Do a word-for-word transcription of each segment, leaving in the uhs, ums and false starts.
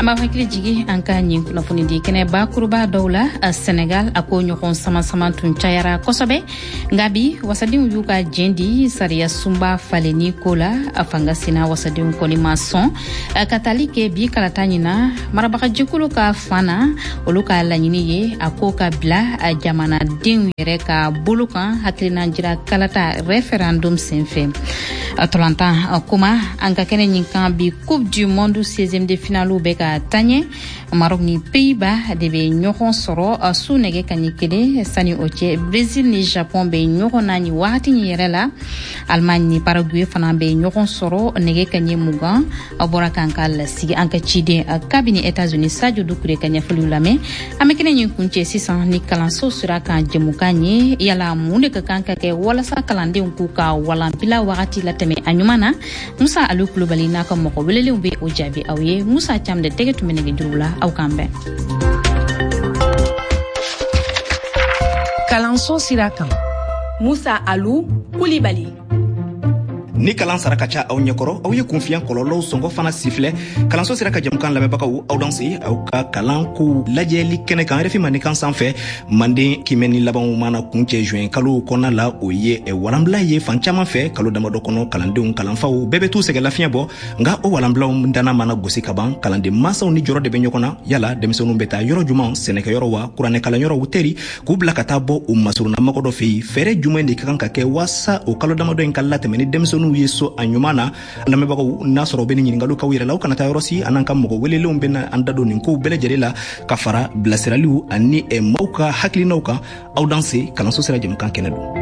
Amba hakili jigi anka nyin kunafuni di kene ba kuruba dawla Senegal ako nyokon sama sama tun chayara kosobe ngabi wasadin yuka jendi sariya sumba faleni kola afanga sina wasadin koni mason katalike bi kalatanyina marabaka jikulu ka fana oluka lanyini ye ako ka bla jamana din yere ka bulukan hakilina jira kalata referendum senfe atolanta kuma anka kene nyinkan bi coupe du monde seizième de finale beka tanye Maroc ni Pays-Bas debe nyokon soro su nege kanyikele sani oche Brésil ni Japon be nyokon nani wati ni yerela Allemagne ni Paraguay fana be nyokon soro nege kanye mugan abora kankal sigi anka chide kabini États-Unis Sadio Doucouré kanya fululame amekene nyunkunche sisan ni kalanso sura kan jemukanye yala munde kanka ke wala sa kalande unkuka wala bila wakati lateme anyumana Musa Alu Kulubali naka moko welele umbe ojabi awye Musa chamde tege tumenege jurula au kambe Kalanso Sirakan Musa Alu Kulibali ni kalan saraka cha aw ɲɛkɔrɔ aw ye kunfiyan kɔlɔlɔw sɔngɔ fana sifilɛ kalanso sera ka jamukan lamɛnbagaw aw danse aw ka kalan ko lajɛli kɛnɛ kan rfi manikan sanfɛ manden kimɛ ni labanw mana kuncɛ juin kalo kɔnɔna la o ye walanbila ye fan caman fɛ kalo damadɔ kɔnɔ kalandenw kalanfaw bɛɛ bɛ t'u sɛgɛ lafiɲɛ bɔ nka o walanbilaw dana mana gosi ka ban kalanden masaw ni jɔrɔ de bɛ ɲɔgɔn na yala denmisɛnninw bɛ taa yɔrɔ juman sɛnɛkɛyɔrɔ wa kuranɛ kalanyɔrɔw teri k'u bila ka taa bɔ u masurunamɔgɔ dɔ fɛ yen fɛɛrɛ jumɛn de ka kan ka kɛ waasa o kalo damadɔ in ka latɛmɛ ni denmisɛnninw ye so a ɲuman na lamɛnbagaw n'a sɔrɔ bɛ ni ɲininkaliw k'aw yɛrɛ la aw kana taa yɔrɔ si an'an ka mɔgɔ welelenw bɛna an da don nin kow bɛɛ lajɛlen la ka fara bilasiraliw ani maaw ka hakilinaw kan aw danse kalanso sera jamukan kɛnɛ don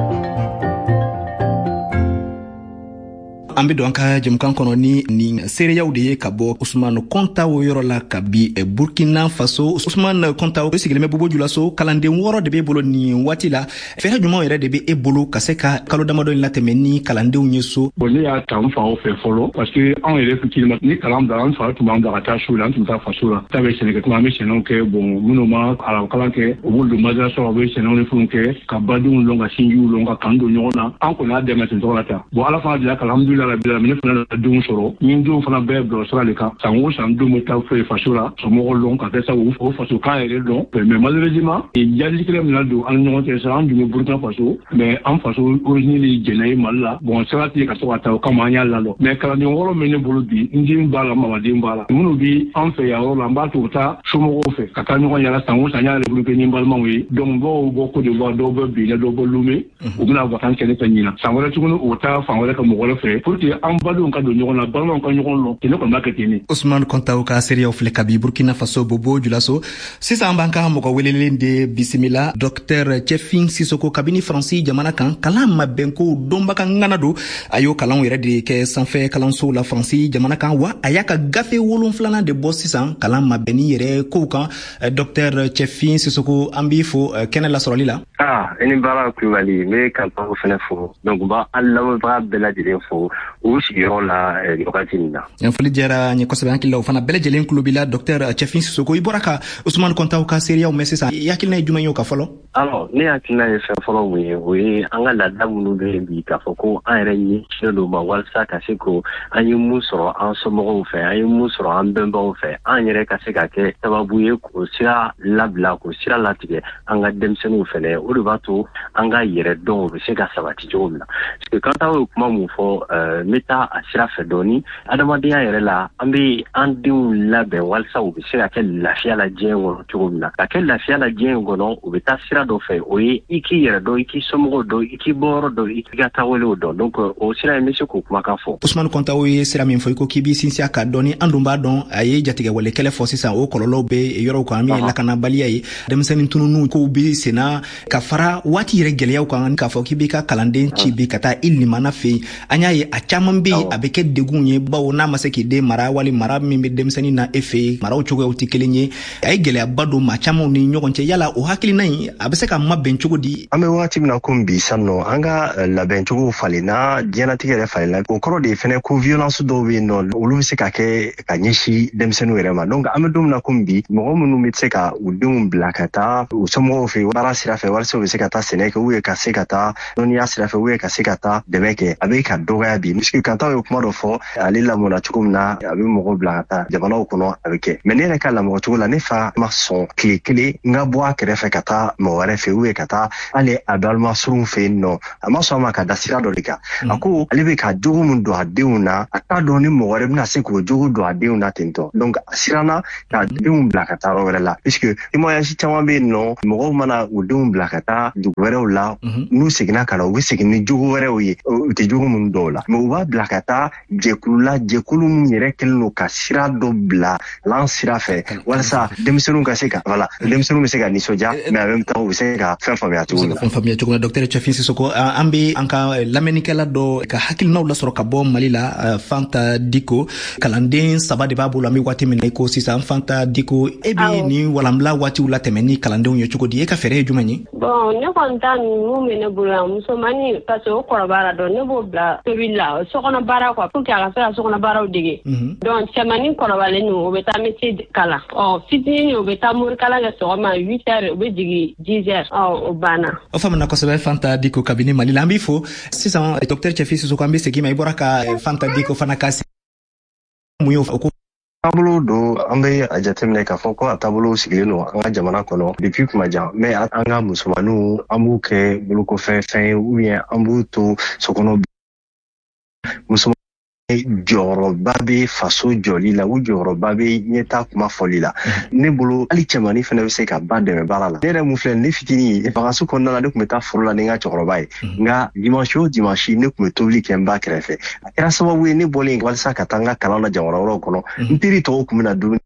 an bɛ don an ka jamukan kɔnɔ ni nin seereyaw de ye ka bɔ Usmane Kontaw yɔrɔ la ka bi Burkina Faso Usmane Kontaw sigilen bɛ Bobo Julaso kalanden wɔɔrɔ de b'e bolo nin waati la fɛɛrɛ jumɛn yɛrɛ de bɛ e bolo ka se ka kalo damadɔ in latɛmɛ ni kalandenw ye so bon ne y'a ta n fa o fɛ fɔlɔ parce que anw yɛrɛ fitinin ni kalan bila an fa tun b'an bila ka taa so la an tun bɛ taa faso la ta bɛ sɛnɛkɛ tuma an bɛ sɛnɛw kɛ bon minnu ma kalan kɛ u b'olu don madrasa u bɛ sɛnɛw ni fɛnw kɛ ka badenw lɔn ka sinjiw lɔn ka kan don ɲɔgɔn na an kɔni y'a dɛmɛ ten tɔgɔ la ta bon ala fana dila alhamdulilahi rabbil alamin ne fana denw sɔrɔ ni denw fana bɛɛ bila sira de kan san o san denw bɛ taa fɛ faso la somɔgɔw lɔn ka kɛ sa o faso kan yɛrɛ dɔn mais malheureusement jali kelen min na don an ni ɲɔgɔn cɛ sa an dun bɛ Burkina Faso mais an faso origine jɛnɛ ye Mali la bon sira tɛ ka so ka taa o kama an y'a lalɔ mais kalanden wɔɔrɔ min ne bolo bi n den b'a la mamaden b'a la minnu bi an fɛ yan yɔrɔ la an b'a to taa somɔgɔw fɛ ka taa ɲɔgɔn yala san o san y'a république ni balimaw ye donc dɔw bɔ Côte d'Ivoire dɔw bɛ Benin dɔw bɛ Lomé u bɛna vacances kɛ ne fɛ ɲinan san wɛrɛ tuguni o taa fan wɛrɛ ka mɔgɔ wɛrɛ fɛ pour que an badenw ka don ɲɔgɔn na balimaw ka ɲɔgɔn lɔ tene kɔni b'a kɛ ten ne Usmane Kontaw ka seereyaw filɛ ka bi Burkina Faso Bobo Julaso sisan an b'an ka mɔgɔ welelen de bisimila Docteur Cɛfin Sisoko kabini Faransi jamana kan kalan mabɛnko donbaga ŋana don a y'o kalanw yɛrɛ de kɛ sanfɛ kalansow la Faransi jamana kan wa a y'a ka gafe wolonfilanan de bɔ sisan kalan mabɛnni yɛrɛ kow kan Docteur Cɛfin Sisoko an b'i fo kɛnɛ lasɔrɔli la ah i ni baara Kulibali n bɛ kanpaw fɛnɛ fo donc n b'a an lamɛnbaga bɛɛ lajɛlen fo u sigiyɔrɔ la wagati min na foli diyara n ye kosɛbɛ an hakili la o fana bɛɛ lajɛlen tulo b'i la Docteur Cɛfin Sisoko i bɔra ka Usmane Kontaw ka seereyaw mɛn sisan i hakilina ye jumɛn ye o ka fɔlɔ alors ne hakilina ye fɛn fɔlɔ mun ye o ye an ka laada minnu bɛ yen bi k'a fɔ ko an yɛrɛ ɲɛsinnen don ma walasa ka se ko an ye mun sɔrɔ an somɔgɔw fɛ an ye mun sɔrɔ an bɛnbaw fɛ an yɛrɛ ka se ka kɛ sababu ye k'o sira labila k'o sira latigɛ an ka denmisɛnninw fɛnɛ o de b'a to an ka yɛrɛ dɔn o bɛ se ka sabati cogo min na parce que Kontaw ye kuma mun fɔ n bɛ taa a sira fɛ dɔɔni adamadenya yɛrɛ la an bɛ an denw labɛn walasa u bɛ se ka kɛ lafiya la diɲɛ kɔnɔ cogo min na ka kɛ lafiya la diɲɛ kɔnɔ u bɛ taa sira dɔ fɛ o ye i k'i yɛrɛ dɔn i k'i somɔgɔw dɔn i k'i bɔ yɔrɔ dɔn i k'i ka taawelew dɔn donc o sira in bɛ se k'o kumakan fɔ Usmane Kontaw ye sira min fɔ i ko k'i b'i sinsin a kan dɔɔni an dun b'a dɔn a ye jatigɛwale kɛlɛ fɔ sisan o kɔlɔlɔw bɛ yɔrɔw kan min ye lakanabaliya ye denmisɛnnin tununiw kow bɛ senna ka fara waati yɛrɛ gɛlɛyaw kan k'a fɔ k'i b'i ka kalanden ci bi ka taa i limana fɛ yen an y'a ye a caman bɛ yen a bɛ kɛ degun ye bawo n'a ma se k'i den mara wali mara min bɛ denmisɛnnin na e fɛ yen maraw cogoyaw tɛ kelen ye a ye gɛlɛyaba don maa camanw ni ɲɔgɔn cɛ yala o hakilina in a bɛ se ka mabɛn cogo di an bɛ wagati min na komi bi san nɔ an ka labɛn cogow falenna diɲɛlatigɛ yɛrɛ falenna o kɔrɔ de ye fɛnɛ ko violence dɔw bɛ yen nɔ olu bɛ se ka kɛ ka ɲɛsin denmisɛnninw yɛrɛ ma donc an bɛ don min na komi bi mɔgɔ minnu bɛ se ka u denw bila ka taa u somɔgɔw fɛ baara sira fɛ walasa u bɛ se ka taa sɛnɛ kɛ u ye ka se ka taa dɔnniya sira fɛ u ye ka se ka taa dɛmɛ kɛ a bɛ ka dɔgɔya bi bi puisque quand on kuma dɔ fɔ ale lamɔna cogo min na a bɛ mɔgɔ bila ka taa jamanaw kɔnɔ a bɛ kɛ mais ne yɛrɛ ka lamɔ cogo la ne fa ma sɔn tile kelen n ka bɔ a kɛrɛfɛ ka taa mɔgɔ wɛrɛ fɛ ou ka taa ale a balima surun fɛ yen nɔ a ma sɔn a ma ka da sira dɔ de kan a ko ale bɛ ka jogo min don a denw na a t'a dɔn ni mɔgɔ wɛrɛ bɛna se k'o jogo don a denw na ten tɔ donc a siranna ka denw bila ka taa yɔrɔ wɛrɛ la puisque témoignage caman bɛ yen nɔ mɔgɔw mana u denw bila ka taa dugu wɛrɛw la n'u seginna ka na u bɛ segin ni jogo wɛrɛw ye u tɛ jogo minnu dɔw la mais u b'a bila ka taa jɛkulu la jɛkulu min yɛrɛ kɛlen don ka sira dɔ bila lan sira fɛ walasa denmisɛnninw ka se ka voilà denmisɛnninw bɛ se ka nisɔndiya mais en même temps u bɛ se ka fɛn faamuya cogo min na. Fɛn faamuya cogo min na docteur Cɛfin Sisoko an bɛ an ka lamɛnnikɛla dɔ ka hakilinaw lasɔrɔ ka bɔ Mali la Fanta Diko kalanden saba de b'a bolo an bɛ waati min na i ko sisan Fanta Diko e bɛ nin walanbila waatiw la tɛmɛ ni kalandenw ye cogo di e ka fɛɛrɛ ye jumɛn ye? Bon ne kɔni ta ninnu bɛ ne bolo yan musomani parce que o kɔrɔbayara dɔn ne b'o bila tobili la sokɔnɔ baara quoi pour que a ka se ka sokɔnɔ baaraw dege donc cɛmannin kɔrɔbalen o bɛ taa métier kalan ɔ fitinin o bɛ taa morikalan kɛ sɔgɔma huit heures o bɛ jigin dix heures ɔ o banna. O faamuna kosɛbɛ Fanta Diko kabini Mali la an b'i fo sisan docteur Cɛfin Sisoko an bɛ segin ma i bɔra ka Fanta Diko fana ka mun ye o ko taabolo don an bɛ a jateminɛ k'a fɔ ko a taabolo sigilen don an ka jamana kɔnɔ depuis kuma jan mais an ka musomaninw an b'u kɛ bolokofɛn fɛn ye ou bien an b'u to sokɔnɔ musoman jɔyɔrɔba bɛ faso jɔli la u jɔyɔrɔba bɛ ɲɛta kuma fɔli la ne bolo hali cɛmannin fana bɛ se ka ba dɛmɛ baara la ne yɛrɛ mun filɛ ne fitinin ye vakasu kɔnɔna la ne tun bɛ taa foro la ni n ka cɛkɔrɔba ye nka dimanche o dimanche ne tun bɛ tobili kɛ n ba kɛrɛfɛ a kɛra sababu ye ne bɔlen walasa ka taa n ka kalan na jamana wɛrɛw kɔnɔ n teri tɔw tun bɛ na dumuni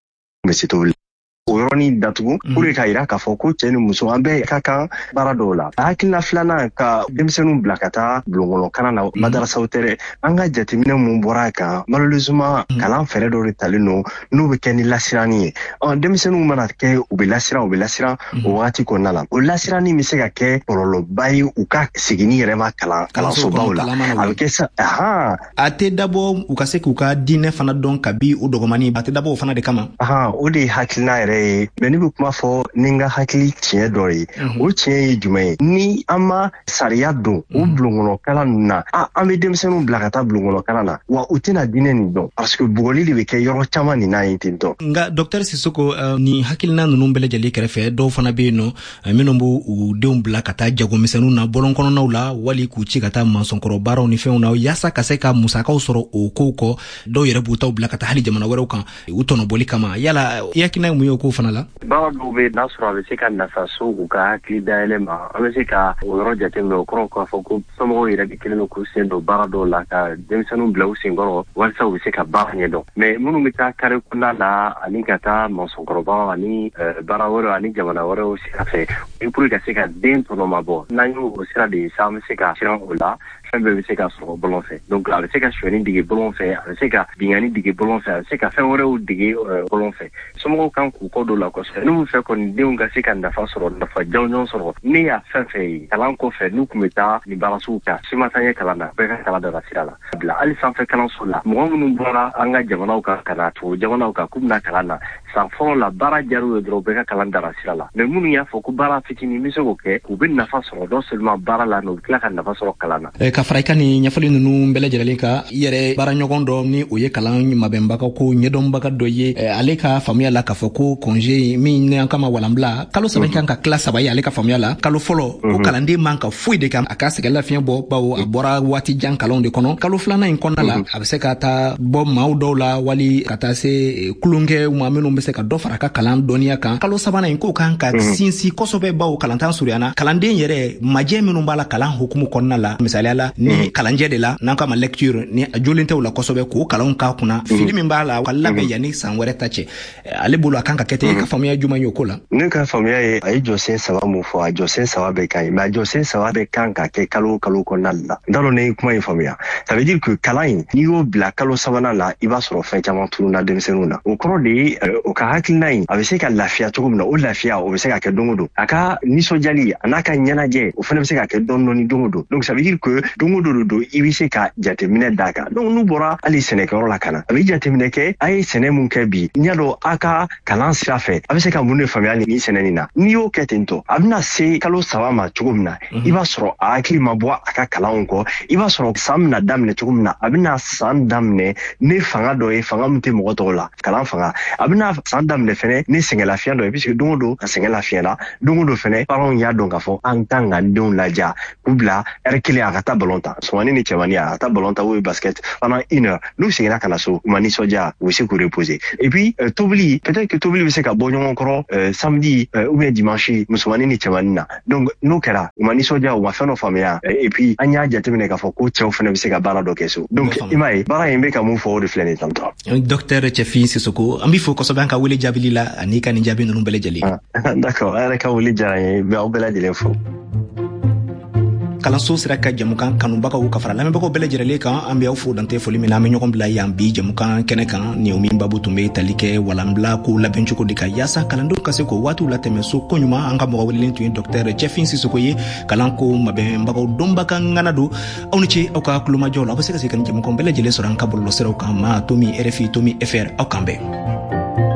bɛ se tobili o yɔrɔnin datugu pour que k'a jira k'a fɔ ko cɛ ni muso an bɛɛ ka kan baara dɔw la a hakilina filanan ka denmisɛnninw bila ka taa bulon kɔnɔ kalan na madarasaw tɛ dɛ an ka jateminɛ mun bɔra a kan malheureusement kalan fɛɛrɛ dɔw de talen don n'u bɛ kɛ ni lasiranni ye ɔ denmisɛnninw mana kɛ u bɛ lasiran u bɛ lasiran o wagati kɔnɔna la o lasiranni bɛ se ka kɛ kɔlɔlɔba ye u ka segin yɛrɛ ma kalan kalansobaw la a bɛ kɛ sa ahan a tɛ dabɔ u ka se k'u ka diinɛ fana dɔn kabi u dɔgɔmani a tɛ dabɔ o fana de kama ahan o de ye hakilina yɛrɛ ye mais ne bɛ kuma fɔ ni n ka hakili tiɲɛ dɔ ye o tiɲɛ ye jumɛn ye ni an ma sariya don o bulonkɔnɔ kalan ninnu na an bɛ denmisɛnninw bila ka taa bulonkɔnɔ kalan na wa u tɛna diinɛ nin dɔn parce que bugɔli de bɛ kɛ yɔrɔ caman nin n'a ye ten tɔ. Nka docteur Sisoko ni hakilina ninnu bɛɛ lajɛlen kɛrɛfɛ dɔw fana bɛ yen nɔ minnu b'u u denw bila ka taa jagomisɛnninw na bɔlɔn kɔnɔnaw la wali k'u ci ka taa mansɔnkɔrɔ baaraw ni fɛnw na yaasa ka se ka musakaw sɔrɔ o kow kɔ dɔw yɛrɛ b'u taw bila ka taa hali jamana wɛrɛw kan u tɔnɔbɔli kama yala i hakilina ye mun ye o kow fana la? Baara dɔw bɛ n'a sɔrɔ a bɛ se ka nafa so u ka hakili dayɛlɛ ma an bɛ se ka o yɔrɔ jateminɛ o kɔrɔ k'a fɔ ko somɔgɔw yɛrɛ de kelen don k'u sen don baara dɔw la ka denmisɛnninw bila u senkɔrɔ walasa u bɛ se ka baara ɲɛdɔn mais minnu bɛ taa kare kɔnɔna la ani ka taa mansɔnkɔrɔbaw ani baara wɛrɛw ani jamana wɛrɛw sira fɛ pour que ka se ka den tɔnɔma bɔ n'an y'o sira de ye sa an bɛ se ka siran o la fɛn bɛɛ bɛ se ka sɔrɔ bɔlɔn fɛ donc a bɛ se ka sonyani dege bɔlɔn fɛ a bɛ se ka binkani dege bɔlɔn fɛ a bɛ se ka fɛn wɛrɛw dege bɔlɔn fɛ somɔgɔw kan k'u kɔ don la kosɛbɛ n'u fɛ kɔni denw ka se ka nafa sɔrɔ nafa jɔnjɔn sɔrɔ ne y'a fɛn fɛn ye kalan kɔfɛ n'u tun bɛ taa ni baarasuw kan si ma taa ɲɛ kalan na bɛɛ ka kalan dara sira la bila hali sanfɛ kalanso la mɔgɔ minnu bɔra an ka jamanaw kan ka na tubabu jamanaw kan k'u bɛna kalan na san fɔlɔ la baara jar'u ye dɔrɔn bɛɛ ka kalan dara sira la mais minnu y'a fɔ ko baara fitinin bɛ se k'o kɛ u bɛ nafa sɔrɔ non seulement baara la mais u bɛ tila ka nafa sɔrɔ kalan na. Ka fara i ka nin ɲɛfɔli ninnu bɛɛ lajɛlen kan i yɛrɛ baaraɲɔgɔn dɔ ni o ye kalan mabɛnbaga ko ɲɛdɔnbaga dɔ ye ale ka faamuya la k'a fɔ ko congé min ni an kama walanbila kalo saba kan ka tila saba ye ale ka faamuya la kalo fɔlɔ ko kalanden man ka foyi de kan a ka sɛgɛn lafiɲɛ bɔ bawo a bɔra waati jan kalanw de kɔnɔ kalo filanan in kɔnɔna la a bɛ se ka taa bɔ maaw dɔw la wali ka taa se kulonkɛ ma minnu bɛ se ka dɔ fara ka kalan dɔnniya kan kalo sabanan in k'o kan ka sinsin kosɛbɛ bawo kalantan surunyana kalanden yɛrɛ majɛ minnu b'a la kalan hukumu kɔnɔna la misaliya la ni kalanjɛ de la n'an ka ma lecture ni a jolen tɛw la kosɛbɛ k'o kalanw k'a kunna fili min b'a la ka labɛn yanni san wɛrɛ ta cɛ ale bolo a kan ka kɛ ten e ka faamuya jumɛn ye o ko la? Ne ka faamuya ye a ye jɔsen saba mun fɔ a jɔsen saba bɛɛ ka ɲi mais a jɔsen saba bɛɛ kan ka kɛ kalo kalo kɔnɔna la n t'a dɔn ne ye kuma in faamuya ça veut dire que kalan in n'i y'o bila kalo sabanan la i b'a sɔrɔ fɛn caman tununa denmisɛnninw na o kɔrɔ de ye o ka hakilina in a bɛ se ka lafiya cogo min na o lafiya o bɛ se ka kɛ don o don a ka nisɔndiyali a n'a ka ɲɛnajɛ o fana bɛ se ka kɛ dɔɔni dɔɔni don o don donc ça veut dire que dongo do do i bɛ se ka jateminɛ d'a kan donc n'u bɔra hali sɛnɛkɛyɔrɔ la ka na a bɛ jateminɛ kɛ a ye sɛnɛ mun kɛ bi n y'a dɔn a ka kalan sira fɛ a bɛ se ka mun de faamuya nin sɛnɛ nin na n'i y'o kɛ ten tɔ a bɛna se kalo saba ma cogo min na i b'a sɔrɔ a hakili ma bɔ a ka kalanw kɔ i b'a sɔrɔ san bɛna daminɛ cogo min na a bɛna san daminɛ ne fanga dɔ ye fanga min tɛ mɔgɔ tɔw la kalan fanga a bɛna san daminɛ fɛnɛ ne sɛgɛnlafiɲɛ dɔ ye puisque don o don ka sɛgɛn lafiɲɛ la don o don fɛnɛ parents y'a dɔn k'a fɔ an kan ka denw laja k'u bila heure kelen a ka taa ballon ta musomanin ni cɛmanin a ka taa ballon ta ou basket pendant une heure n'u seginna ka na so u ma nisɔndiya u bɛ se k'u reposer et puis euh, tobili peut-être que tobili bɛ se ka bɔ ɲɔgɔn kɔrɔ euh, samedi euh, ou bien dimanche musomanin ni cɛmanin na donc n'o kɛra u ma nisɔndiya u ma fɛn dɔ faamuya et puis an y'a jateminɛ k'a fɔ ko cɛw fɛnɛ bɛ se ka baara dɔ kɛ so donc i m'a ye baara in bɛ ka mun fɔ o de filɛ nin ye tantɔ. Docteur Cɛfin Sisoko an b'i fo kosɛbɛ an ka wele jaabili la ani ka nin jaabi ninnu bɛɛ lajɛlen. D'accord an yɛrɛ ka wele diyara n ye n bɛ aw bɛɛ lajɛlen fo. kalanso sira ka jamukan kanubagaw ka fara lamɛnbagaw bɛɛ lajɛlen kan an bɛ aw fo dante foli min na an bɛ ɲɔgɔn bila yan bi jamukan kɛnɛ kan ni min babu tun bɛ tali kɛ walanbila ko labɛn cogo de ka yaasa kalandenw ka se k'o waatiw latɛmɛ so ko ɲuman an ka mɔgɔ welelen tun ye docteur Cɛfin Sisoko ye kalanko mabɛnbagaw dɔnba ka ŋana don aw ni ce aw ka kulomajɔw la aw bɛ se ka se ka nin jamukan bɛɛ lajɛlen sɔrɔ an ka bɔlɔlɔsiraw kan ma tomi R F I tomi F R aw kan bɛn.